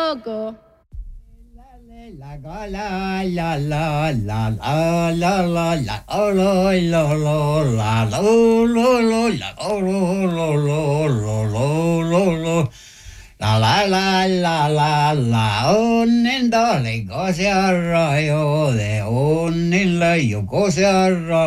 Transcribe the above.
poco. La la la la la la la la la la oh, lo lo lo la lo lo lo la oh, lo lo lo lo lo lo lo la la la la la la onnen dale kose arra jo de onnilla jo kose arra